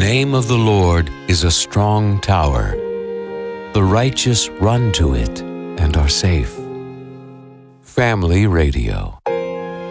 name of the Lord is a strong tower. The righteous run to it and are safe. Family Radio.